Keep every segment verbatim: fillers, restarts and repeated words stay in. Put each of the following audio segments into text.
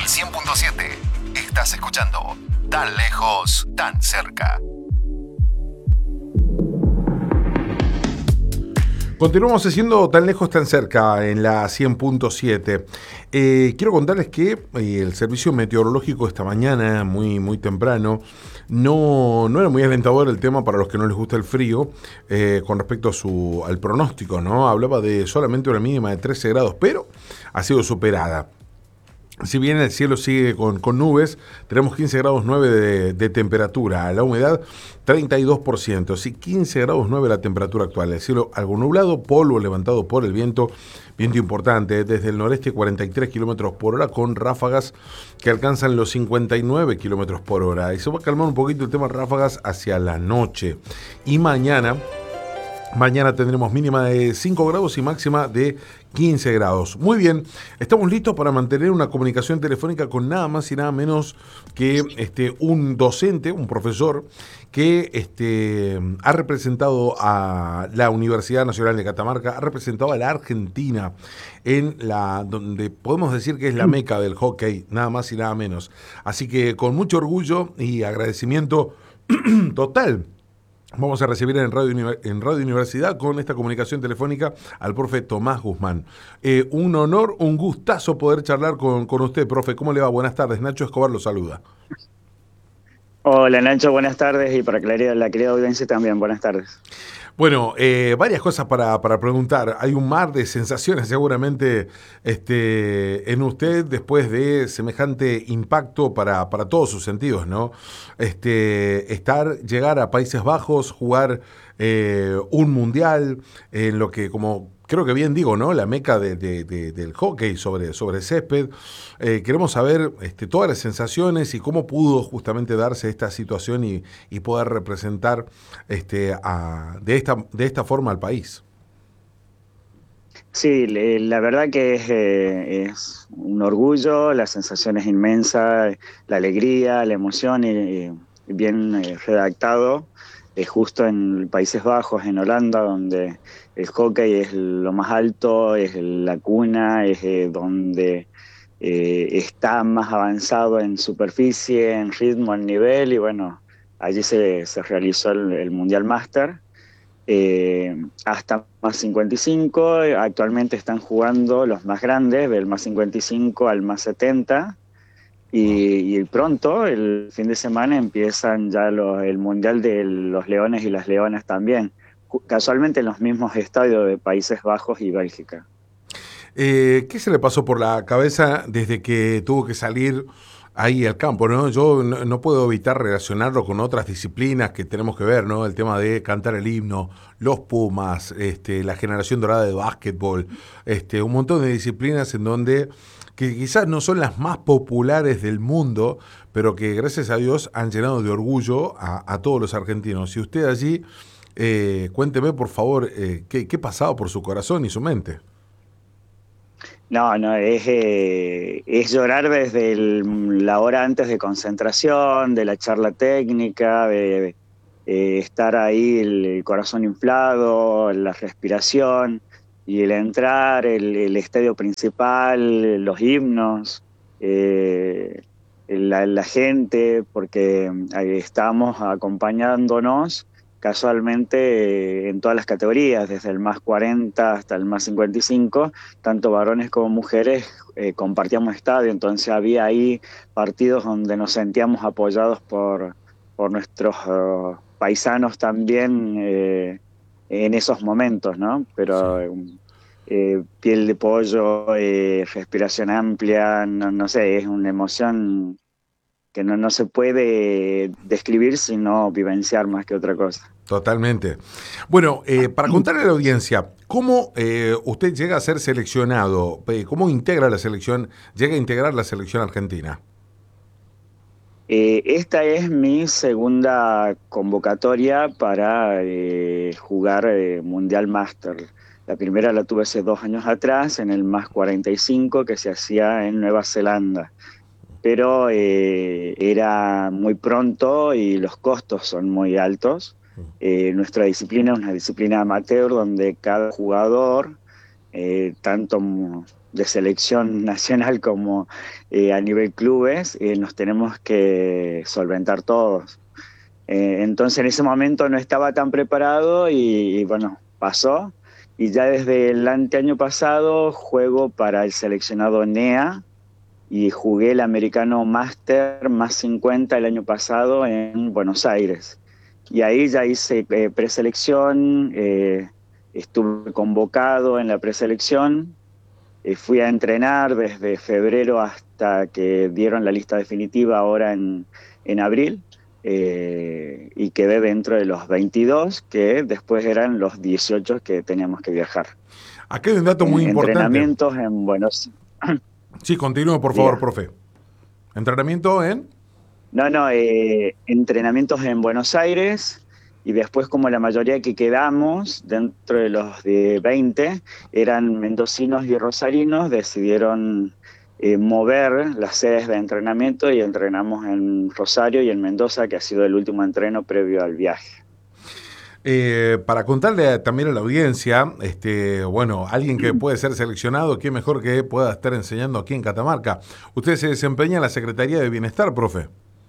cien punto siete. Estás escuchando Tan Lejos, Tan Cerca. Continuamos haciendo Tan Lejos, Tan Cerca en la cien punto siete. Eh, quiero contarles que eh, el servicio meteorológico esta mañana, muy, muy temprano, no, no era muy alentador el tema para los que no les gusta el frío, eh, con respecto a su, al pronóstico, ¿no? Hablaba de solamente una mínima de trece grados, pero ha sido superada. Si bien el cielo sigue con, con nubes, tenemos quince grados nueve de, de temperatura, la humedad treinta y dos por ciento, sí, quince grados nueve la temperatura actual, el cielo algo nublado, polvo levantado por el viento, viento importante, desde el noreste cuarenta y tres kilómetros por hora, con ráfagas que alcanzan los cincuenta y nueve kilómetros por hora, y se va a calmar un poquito el tema de ráfagas hacia la noche, y mañana... Mañana tendremos mínima de cinco grados y máxima de quince grados. Muy bien, estamos listos para mantener una comunicación telefónica con nada más y nada menos que este, un docente, un profesor, que este, ha representado a la Universidad Nacional de Catamarca, ha representado a la Argentina en la donde podemos decir que es la meca del hockey, nada más y nada menos. Así que con mucho orgullo y agradecimiento total, vamos a recibir en Radio, en Radio Universidad con esta comunicación telefónica al profe Tomás Guzmán. Eh, un honor, un gustazo poder charlar con, con usted, profe. ¿Cómo le va? Buenas tardes. Nacho Escobar lo saluda. Hola Nacho, buenas tardes, y para claridad, la querida audiencia también, buenas tardes. Bueno, eh, varias cosas para, para preguntar. Hay un mar de sensaciones seguramente este, en usted después de semejante impacto para, para todos sus sentidos, ¿no? Este, estar, llegar a Países Bajos, jugar eh, un mundial, en lo que como... Creo que bien digo, ¿no? La meca de, de, de, del hockey sobre, sobre césped. Eh, queremos saber este, todas las sensaciones y cómo pudo justamente darse esta situación y, y poder representar este, a, de, esta, de esta forma al país. Sí, le, la verdad que es, eh, es un orgullo, la sensación es inmensa, la alegría, la emoción, y, y bien eh, redactado. Eh, justo en Países Bajos, en Holanda, donde el hockey es lo más alto, es la cuna, es eh, donde eh, está más avanzado en superficie, en ritmo, en nivel, y bueno, allí se, se realizó el, el Mundial Master, eh, hasta más cincuenta y cinco, actualmente están jugando los más grandes, del más cincuenta y cinco al más setenta, Y, y pronto, el fin de semana, empiezan ya los, el Mundial de los Leones y las Leonas también, casualmente en los mismos estadios de Países Bajos y Bélgica. Eh, ¿Qué se le pasó por la cabeza desde que tuvo que salir ahí al campo, ¿no? Yo no, no puedo evitar relacionarlo con otras disciplinas que tenemos que ver, ¿no? El tema de cantar el himno, los Pumas, este, la generación dorada de básquetbol, este, un montón de disciplinas en donde... que quizás no son las más populares del mundo, pero que gracias a Dios han llenado de orgullo a, a todos los argentinos. Y usted allí, eh, cuénteme por favor, eh, ¿qué, qué pasaba por su corazón y su mente? No, no, es, eh, es llorar desde el, la hora antes de concentración, de la charla técnica, de, de estar ahí el, el corazón inflado, la respiración, y el entrar, el, el estadio principal, los himnos, eh, la, la gente, porque ahí estábamos acompañándonos casualmente eh, en todas las categorías, desde el más cuarenta hasta el más cincuenta y cinco, tanto varones como mujeres eh, compartíamos estadio, entonces había ahí partidos donde nos sentíamos apoyados por, por nuestros uh, paisanos también, eh, en esos momentos, ¿no? Pero sí. eh, piel de pollo, eh, respiración amplia, no, no sé, es una emoción que no, no se puede describir, sino vivenciar más que otra cosa. Totalmente. Bueno, eh, para contarle a la audiencia, ¿cómo eh, usted llega a ser seleccionado? ¿Cómo integra la selección, llega a integrar la selección argentina? Eh, esta es mi segunda convocatoria para eh, jugar eh, Mundial Master. La primera la tuve hace dos años atrás, en el más cuarenta y cinco, que se hacía en Nueva Zelanda. Pero eh, era muy pronto y los costos son muy altos. Eh, nuestra disciplina es una disciplina amateur donde cada jugador, eh, tanto de selección nacional como eh, a nivel clubes, eh, nos tenemos que solventar todos. Eh, entonces en ese momento no estaba tan preparado y, y bueno, pasó. Y ya desde el anteaño pasado juego para el seleccionado N E A y jugué el americano Master más cincuenta el año pasado en Buenos Aires. Y ahí ya hice eh, preselección, eh, estuve convocado en la preselección, eh, fui a entrenar desde febrero hasta que dieron la lista definitiva ahora en, en abril, eh, y quedé dentro de los veintidós, que después eran los dieciocho que teníamos que viajar. Acá hay un dato muy En, importante. entrenamientos en Buenos Aires. Sí, continúe, por favor, profe. ¿Entrenamiento en? No, no, eh, entrenamientos en Buenos Aires, y después, como la mayoría que quedamos, dentro de los de veinte, eran mendocinos y rosarinos, decidieron eh, mover las sedes de entrenamiento y entrenamos en Rosario y en Mendoza, que ha sido el último entreno previo al viaje. Eh, para contarle también a la audiencia, este, bueno, alguien que puede ser seleccionado, qué mejor que pueda estar enseñando aquí en Catamarca. Usted se desempeña en la Secretaría de Bienestar, profe.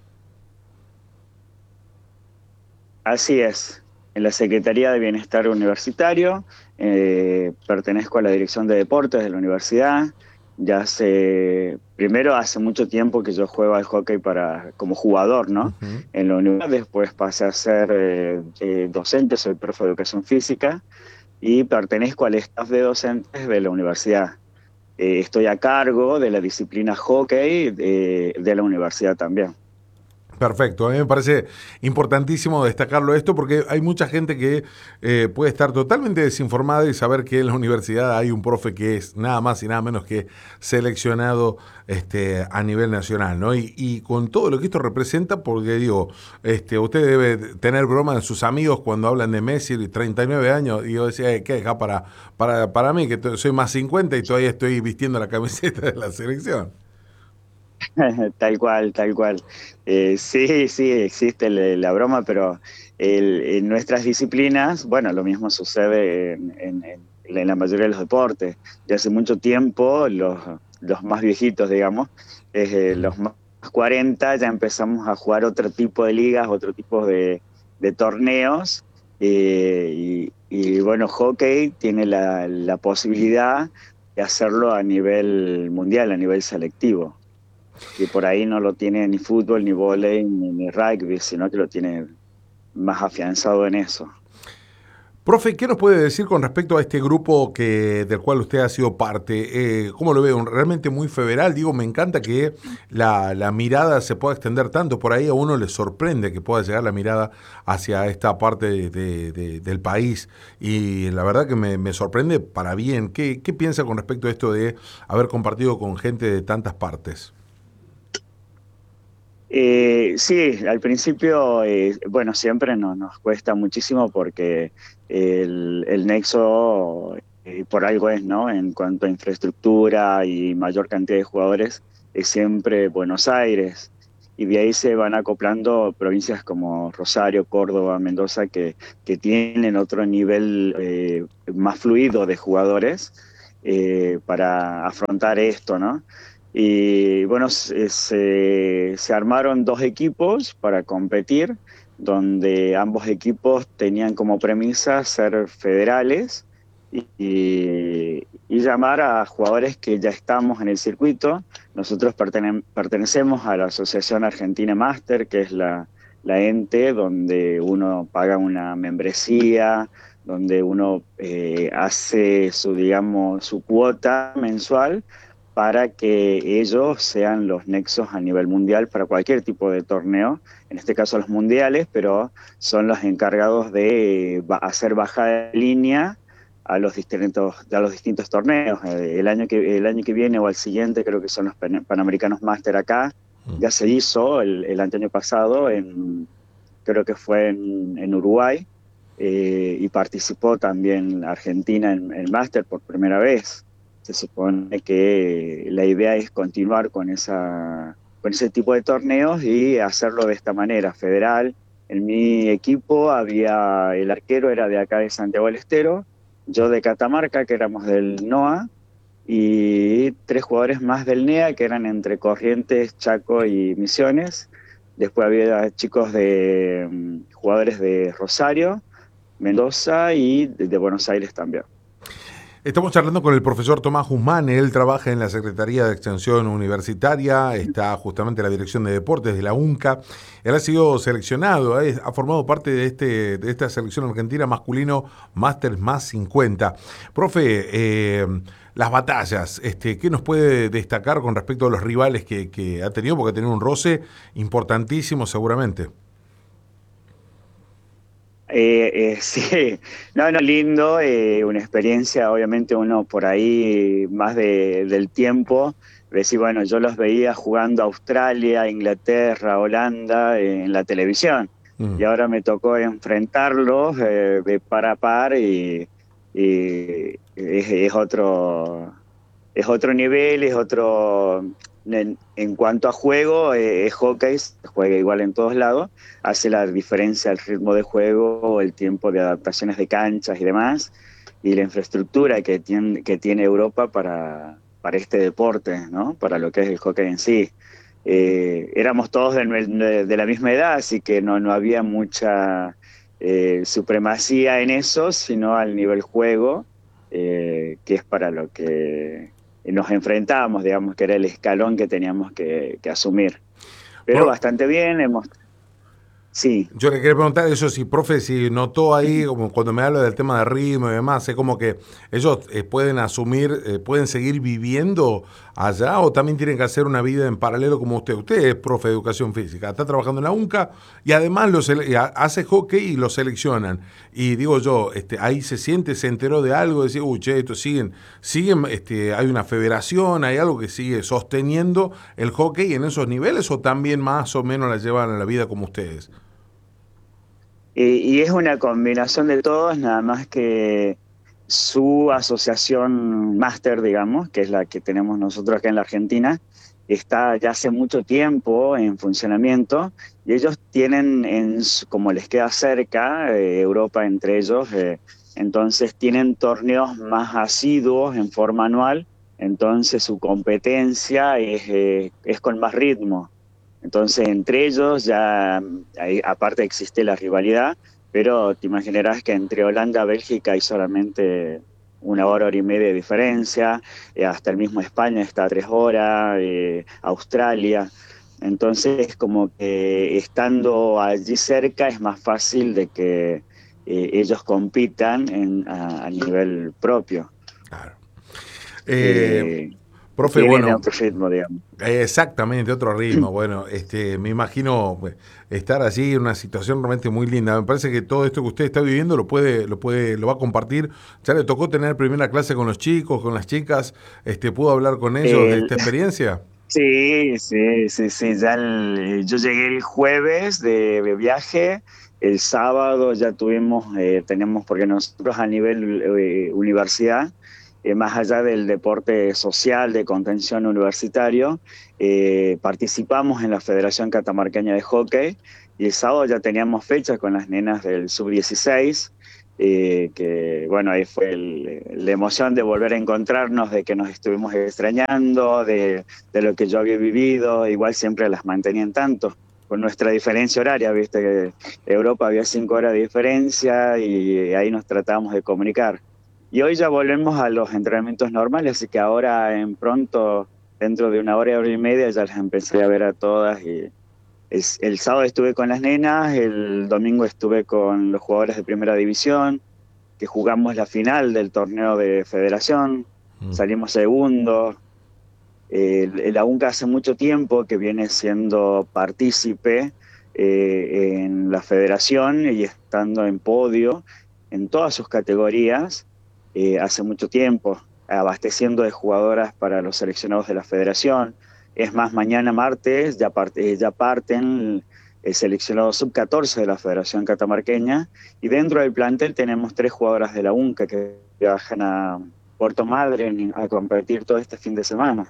Así es, en la Secretaría de Bienestar Universitario, eh, pertenezco a la Dirección de Deportes de la universidad. Ya hace, primero hace mucho tiempo que yo juego al hockey para, como jugador, ¿no? Uh-huh. En la universidad, después pasé a ser eh, eh, docente, soy profe de educación física y pertenezco al staff de docentes de la universidad. Eh, estoy a cargo de la disciplina hockey de, de la universidad también. Perfecto, a mí me parece importantísimo destacarlo esto porque hay mucha gente que eh, puede estar totalmente desinformada y saber que en la universidad hay un profe que es nada más y nada menos que seleccionado este, a nivel nacional, ¿no? Y, y con todo lo que esto representa, porque digo, este, usted debe tener broma de sus amigos cuando hablan de Messi, treinta y nueve años, y yo decía, ¿qué deja para, para, para mí, que soy más cincuenta y todavía estoy vistiendo la camiseta de la selección? Tal cual, tal cual. Eh, sí, sí, existe la, la broma, pero el, en nuestras disciplinas, bueno, lo mismo sucede en, en, en la mayoría de los deportes. Ya hace mucho tiempo, los, los más viejitos, digamos, eh, los más cuarenta, ya empezamos a jugar otro tipo de ligas, otro tipo de, de torneos, eh, y, y bueno, hockey tiene la, la posibilidad de hacerlo a nivel mundial, a nivel selectivo. Que por ahí no lo tiene ni fútbol, ni vóley, ni, ni rugby, sino que lo tiene más afianzado en eso. Profe, ¿qué nos puede decir con respecto a este grupo que del cual usted ha sido parte? Eh, ¿Cómo lo veo? Realmente muy federal. Digo, me encanta que la, la mirada se pueda extender tanto. Por ahí a uno le sorprende que pueda llegar la mirada hacia esta parte de, de, de, del país. Y la verdad que me, me sorprende para bien. ¿Qué, ¿Qué piensa con respecto a esto de haber compartido con gente de tantas partes? Eh, sí, al principio, eh, bueno, siempre no, nos cuesta muchísimo porque el, el nexo, eh, por algo es, ¿no? En cuanto a infraestructura y mayor cantidad de jugadores, es siempre Buenos Aires. Y de ahí se van acoplando provincias como Rosario, Córdoba, Mendoza, que, que tienen otro nivel eh, más fluido de jugadores eh, para afrontar esto, ¿no? Y bueno, se, se, se armaron dos equipos para competir, donde ambos equipos tenían como premisa ser federales y, y, y llamar a jugadores que ya estamos en el circuito. Nosotros pertene, pertenecemos a la Asociación Argentina Master, que es la, la ente donde uno paga una membresía, donde uno eh, hace su, digamos, su cuota mensual para que ellos sean los nexos a nivel mundial para cualquier tipo de torneo, en este caso los mundiales, pero son los encargados de hacer bajada de línea a los distintos, a los distintos torneos. El año que, el año que viene o al siguiente creo que son los Panamericanos Máster acá, ya se hizo el, el año pasado, en, creo que fue en, en Uruguay, eh, y participó también Argentina en el Máster por primera vez. Se supone que la idea es continuar con, esa, con ese tipo de torneos y hacerlo de esta manera, federal. En mi equipo había, el arquero era de acá de Santiago del Estero, yo de Catamarca, que éramos del N O A, y tres jugadores más del N E A, que eran entre Corrientes, Chaco y Misiones. Después había chicos de um, jugadores de Rosario, Mendoza y de, de Buenos Aires también. Estamos charlando con el profesor Tomás Guzmán. Él trabaja en la Secretaría de Extensión Universitaria, está justamente en la Dirección de Deportes de la UNCA. Él ha sido seleccionado, ¿eh? Ha formado parte de, este, de esta selección argentina masculino Masters más cincuenta. Profe, eh, las batallas, este, ¿qué nos puede destacar con respecto a los rivales que, que ha tenido? Porque ha tenido un roce importantísimo seguramente. Eh, eh, sí, no, no, lindo, eh, una experiencia, obviamente uno por ahí más de, del tiempo, decir, bueno, yo los veía jugando a Australia, Inglaterra, Holanda eh, en la televisión, mm. y ahora me tocó enfrentarlos eh, de par a par y, y es, es otro, es otro nivel, es otro... En, en cuanto a juego, eh, es hockey, se juega igual en todos lados, hace la diferencia el ritmo de juego, el tiempo de adaptaciones de canchas y demás, y la infraestructura que tiene, que tiene Europa para, para este deporte, ¿no? Para lo que es el hockey en sí. Eh, éramos todos de, de, de la misma edad, así que no, no había mucha eh, supremacía en eso, sino al nivel juego, eh, que es para lo que... nos enfrentábamos, digamos, que era el escalón que teníamos que, que asumir. Pero bueno, bastante bien, hemos... Sí. Yo le quería preguntar eso, si profe, si notó ahí, como cuando me habla del tema de ritmo y demás, es como que ellos eh, pueden asumir, eh, pueden seguir viviendo allá o también tienen que hacer una vida en paralelo como usted. Usted es profe de educación física, está trabajando en la UNCA y además lo sele- hace hockey y lo seleccionan. Y digo yo, este, ahí se siente, se enteró de algo, decir, uy, che, esto siguen, siguen, este, hay una federación, hay algo que sigue sosteniendo el hockey en esos niveles o también más o menos la llevan a la vida como ustedes. Y, y es una combinación de todos, nada más que su asociación máster, digamos, que es la que tenemos nosotros acá en la Argentina, está ya hace mucho tiempo en funcionamiento y ellos tienen, en, como les queda cerca, eh, Europa entre ellos, eh, entonces tienen torneos más asiduos en forma anual, entonces su competencia es, eh, es con más ritmo. Entonces, entre ellos ya, hay, aparte existe la rivalidad, pero te imaginarás que entre Holanda y Bélgica hay solamente una hora, hora y media de diferencia, eh, hasta el mismo España está a tres horas, eh, Australia. Entonces, como que estando allí cerca es más fácil de que eh, ellos compitan en, a, a nivel propio. Claro. Eh... Eh, Profe, bueno, otro ritmo, digamos. Exactamente, otro ritmo. Bueno, este, me imagino estar allí en una situación realmente muy linda. Me parece que todo esto que usted está viviendo lo puede, lo puede, lo va a compartir. Ya le tocó tener primera clase con los chicos, con las chicas. Este, ¿pudo hablar con ellos eh, de esta experiencia? Sí, sí, sí, sí. Ya el, yo llegué el jueves de, de viaje. El sábado ya tuvimos, eh, tenemos, porque nosotros a nivel eh, universidad, Eh, más allá del deporte social de contención universitario, eh, participamos en la Federación Catamarqueña de Hockey y el sábado ya teníamos fecha con las nenas del sub dieciséis, eh, que bueno, ahí fue el, la emoción de volver a encontrarnos, de que nos estuvimos extrañando, de, de lo que yo había vivido, igual siempre las mantenían tanto. Con nuestra diferencia horaria, viste que Europa había cinco horas de diferencia y ahí nos tratábamos de comunicar. Y hoy ya volvemos a los entrenamientos normales, así que ahora en pronto, dentro de una hora, hora y media, ya las empecé a ver a todas. Y el, el sábado estuve con las nenas, el domingo estuve con los jugadores de primera división, que jugamos la final del torneo de federación, mm. salimos segundos. Eh, la UNCA hace mucho tiempo que viene siendo partícipe eh, en la federación y estando en podio en todas sus categorías. Eh, hace mucho tiempo, abasteciendo de jugadoras para los seleccionados de la federación. Es más, mañana martes ya, parte, ya parten el seleccionado sub catorce de la Federación Catamarqueña y dentro del plantel tenemos tres jugadoras de la UNCA que viajan a Puerto Madryn a competir todo este fin de semana.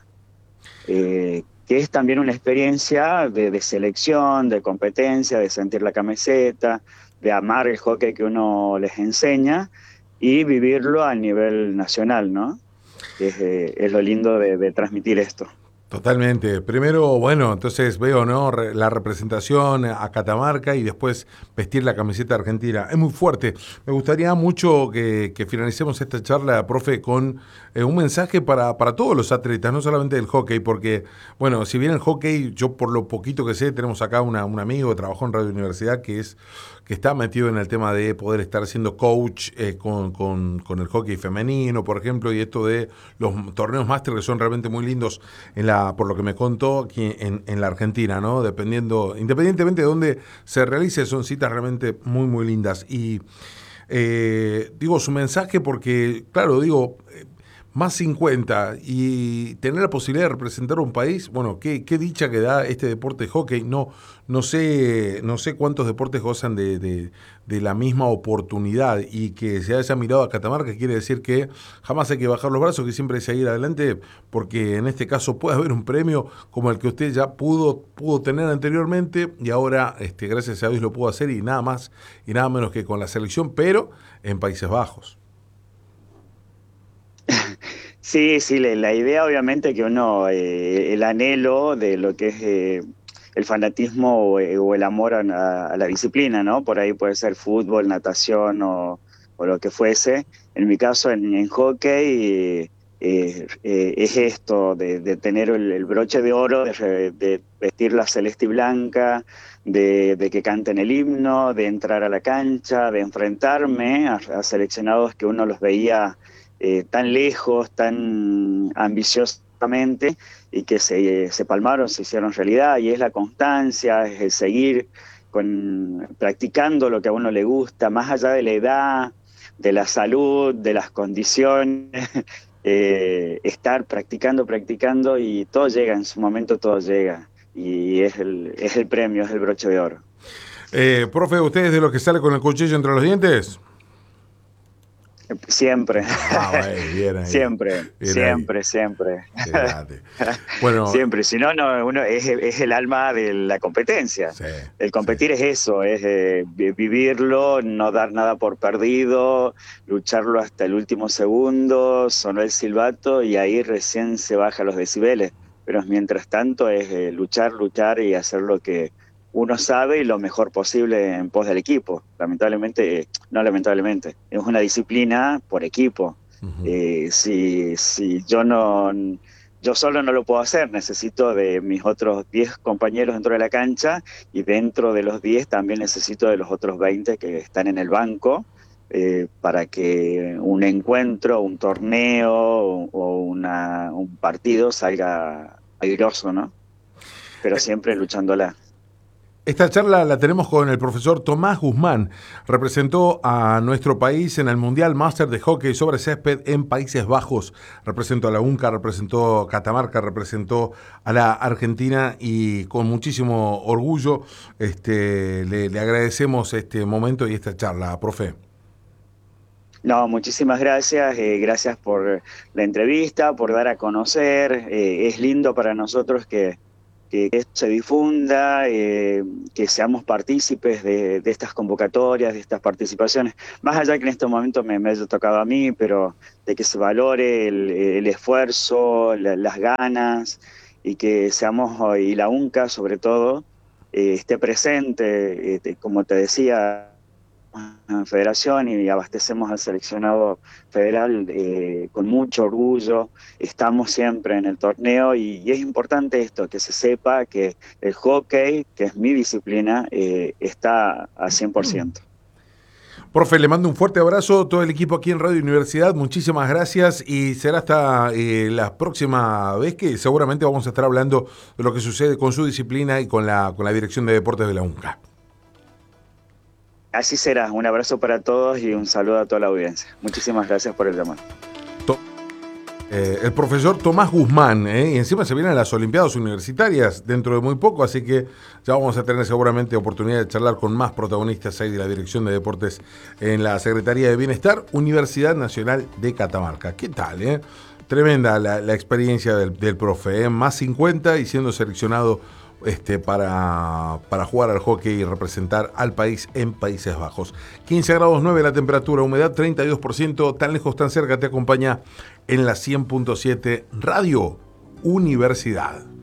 Eh, que es también una experiencia de, de selección, de competencia, de sentir la camiseta, de amar el hockey que uno les enseña y vivirlo a nivel nacional, ¿no? es, eh, es lo lindo de, de transmitir esto. Totalmente. Primero, bueno, entonces veo, ¿no? Re- la representación a Catamarca y después vestir la camiseta argentina. Es muy fuerte. Me gustaría mucho que, que finalicemos esta charla, profe, con eh, un mensaje para, para todos los atletas, no solamente del hockey, porque, bueno, si bien el hockey, yo por lo poquito que sé, tenemos acá una, un amigo que trabajó en Radio Universidad que es que está metido en el tema de poder estar siendo coach eh, con, con, con el hockey femenino, por ejemplo, y esto de los torneos máster que son realmente muy lindos en la, por lo que me contó aquí en, en la Argentina, ¿no? Dependiendo, independientemente de dónde se realice, son citas realmente muy, muy lindas. Y eh, digo su mensaje porque, claro, digo, eh, más cincuenta y tener la posibilidad de representar a un país, bueno, qué, qué dicha que da este deporte de hockey. No, no sé, no sé cuántos deportes gozan de, de, de la misma oportunidad, y que se haya mirado a Catamarca quiere decir que jamás hay que bajar los brazos, que siempre hay que seguir adelante, porque en este caso puede haber un premio como el que usted ya pudo, pudo tener anteriormente, y ahora, este, gracias a Dios, lo pudo hacer, y nada más y nada menos que con la selección, pero en Países Bajos. Sí, sí, la, la idea obviamente que uno, eh, el anhelo de lo que es eh, el fanatismo o, eh, o el amor a, a la disciplina, ¿no? Por ahí puede ser fútbol, natación o, o lo que fuese. En mi caso, en, en hockey, eh, eh, es esto, de, de tener el, el broche de oro, de, de vestir la celeste y blanca, de, de que canten el himno, de entrar a la cancha, de enfrentarme a, a seleccionados que uno los veía Eh, tan lejos, tan ambiciosamente, y que se, se palmaron, se hicieron realidad, y es la constancia, es el seguir con, practicando lo que a uno le gusta, más allá de la edad, de la salud, de las condiciones, eh, estar practicando, practicando, y todo llega, en su momento todo llega, y es el, es el premio, es el broche de oro. Eh, profe, ¿usted es de los que sale con el cuchillo entre los dientes? Siempre. Ah, bueno, bien ahí. Siempre, Bien siempre, ahí. siempre. Bueno, siempre, si no, no uno es, es el alma de la competencia. Sí, el competir sí. es eso, es eh, vivirlo, no dar nada por perdido, lucharlo hasta el último segundo, sonó el silbato y ahí recién se bajan los decibeles. Pero mientras tanto es eh, luchar, luchar y hacer lo que uno sabe y lo mejor posible en pos del equipo. Lamentablemente, no lamentablemente, es una disciplina por equipo. Uh-huh. Eh, si, si yo no, yo solo no lo puedo hacer, necesito de mis otros diez compañeros dentro de la cancha, y dentro de los diez también necesito de los otros veinte que están en el banco, eh, para que un encuentro, un torneo o, o una, un partido salga airoso, ¿no? Pero siempre luchándola. Esta charla la tenemos con el profesor Tomás Guzmán. Representó a nuestro país en el Mundial Máster de Hockey sobre Césped en Países Bajos. Representó a la UNCA, representó a Catamarca, representó a la Argentina, y con muchísimo orgullo este, le, le agradecemos este momento y esta charla, profe. No, muchísimas gracias, eh, gracias por la entrevista, por dar a conocer. Eh, es lindo para nosotros que que esto se difunda, eh, que seamos partícipes de, de estas convocatorias, de estas participaciones, más allá que en este momento me, me haya tocado a mí, pero de que se valore el, el esfuerzo, la, las ganas, y que seamos, y la UNCA sobre todo, eh, esté presente, eh, como te decía, en federación, y abastecemos al seleccionado federal eh, con mucho orgullo. Estamos siempre en el torneo, y, y es importante esto, que se sepa que el hockey, que es mi disciplina, eh, está al cien por ciento. Profe, le mando un fuerte abrazo, todo el equipo aquí en Radio Universidad, muchísimas gracias, y será hasta eh, la próxima vez que seguramente vamos a estar hablando de lo que sucede con su disciplina y con la, con la Dirección de Deportes de la UNCA. Así será. Un abrazo para todos y un saludo a toda la audiencia. Muchísimas gracias por el llamado. Eh, el profesor Tomás Guzmán, eh, y encima se vienen las Olimpiadas Universitarias dentro de muy poco, así que ya vamos a tener seguramente oportunidad de charlar con más protagonistas ahí de la Dirección de Deportes en la Secretaría de Bienestar, Universidad Nacional de Catamarca. ¿Qué tal, eh? Tremenda la, la experiencia del, del profe, eh, más cincuenta y siendo seleccionado este, para, para jugar al hockey y representar al país en Países Bajos. quince grados nueve la temperatura, humedad treinta y dos por ciento, tan lejos, tan cerca, te acompaña en la cien punto siete Radio Universidad.